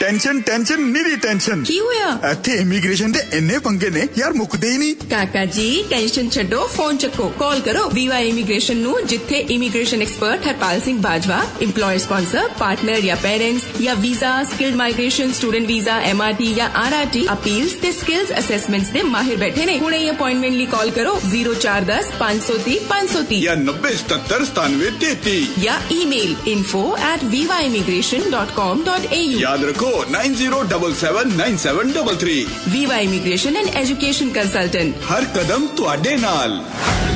Tension tension निरी tension की होया इत्थे इमीग्रेशन दे इन्ने पंगे ने यार मुकदे ही नहीं। काका जी टेंशन छड्डो फोन चक्को कॉल करो वीवा इमीग्रेशन नु जिथे immigration expert Harpal Singh Bajwa employer sponsor partner या पेरेंट्स या visa skilled migration student visa MRT या RRT अपील्स ते स्किल्स असेसमेंट्स दे माहिर बैठे ने। हुणे अपॉइंटमेंट ली कॉल करो 0410 530 530 या 9077 या ईमेल info@vivaimmigration.com.au। याद रखो 90779733। Viva immigration and education consultant, हर कदम तुहाडे नाल।